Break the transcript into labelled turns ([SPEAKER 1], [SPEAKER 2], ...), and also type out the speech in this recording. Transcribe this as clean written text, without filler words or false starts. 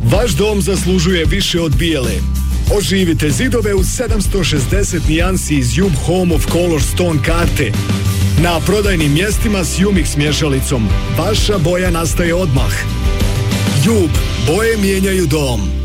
[SPEAKER 1] Vaš dom zaslužuje više od bijele. Oživite zidove u 760 nijansi iz Jub Home of Color Stone karte. Na prodajnim mjestima s Jumix mješalicom. Vaša boja nastaje odmah. Jub, boje mijenjaju dom.